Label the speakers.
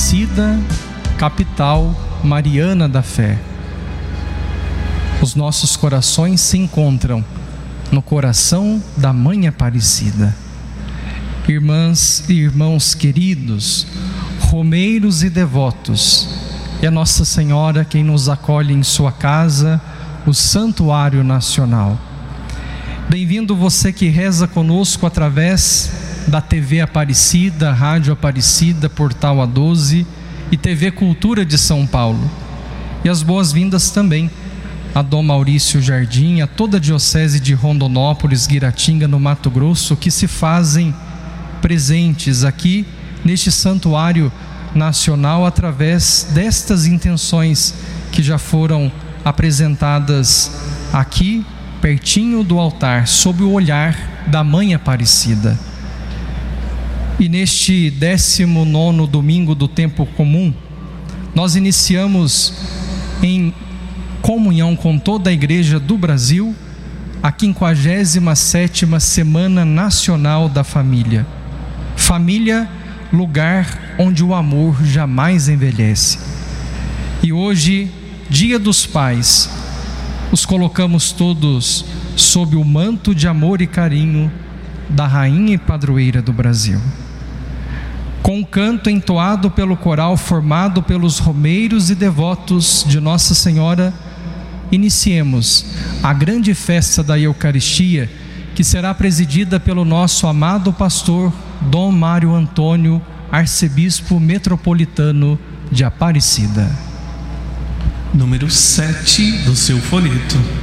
Speaker 1: Aparecida, capital mariana da fé. Os nossos corações se encontram no coração da Mãe Aparecida. Irmãs e irmãos queridos, romeiros e devotos, é Nossa Senhora quem nos acolhe em sua casa, o Santuário Nacional. Bem-vindo você que reza conosco através da TV Aparecida, Rádio Aparecida, Portal A12 e TV Cultura de São Paulo. E as boas-vindas também a Dom Maurício Jardim, a toda a Diocese de Rondonópolis, Guiratinga, no Mato Grosso, que se fazem presentes aqui neste Santuário Nacional através destas intenções que já foram apresentadas aqui, pertinho do altar, sob o olhar da Mãe Aparecida. E neste 19º domingo do tempo comum, nós iniciamos em comunhão com toda a Igreja do Brasil a 57ª Semana Nacional da Família. Família, lugar onde o amor jamais envelhece. E hoje, Dia dos Pais, os colocamos todos sob o manto de amor e carinho da Rainha e Padroeira do Brasil. Com um canto entoado pelo coral formado pelos romeiros e devotos de Nossa Senhora, iniciemos a grande festa da Eucaristia, que será presidida pelo nosso amado pastor Dom Mário Antônio, arcebispo metropolitano de Aparecida.
Speaker 2: Número 7 do seu folheto.